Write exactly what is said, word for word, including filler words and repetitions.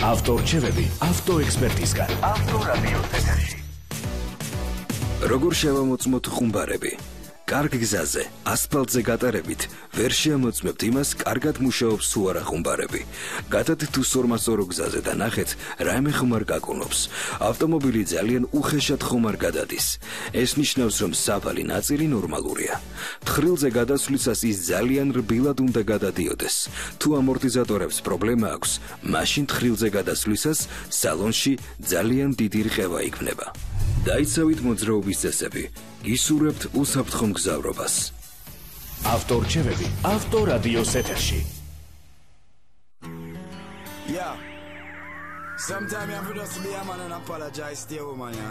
ავტორჩევები ავტოექსპერტისგან. ავტორადიო ეთერში. როგორ შევამოწმოთ ხუმბარები? კარგ გზაზე, ასფალტზე გატარებით, ვერ შეამოწმებთ იმას, კარგად მუშაობს თუ არა ხუმბარები. გადად თუ სორმასორო გზაზე და ნახეთ, რაიმე ხუმარ გაკუნობს. ავტომობილი ძალიან უხეშად ხუმარ გადადის. ეს ნიშნავს, რომ სავალი ნაწილი ნორმალურია. თხრილზე გადასვლისას ის ძალიან რბილად უნდა გადადიოდეს. თუ ამორტიზატორებს პრობლემა აქვს, მაშინ თხრილზე გადასვლისას სალონში ძალიან დიდი რყევა იქმნება. დაიცავით მოძრაობის წესები. გისურვებთ უსაფრთხო მგზავრობას. ავტორჩევები ავტორადიოს ეთერში. Yeah. Sometimes you have to just be a man and apologize to your woman, yeah.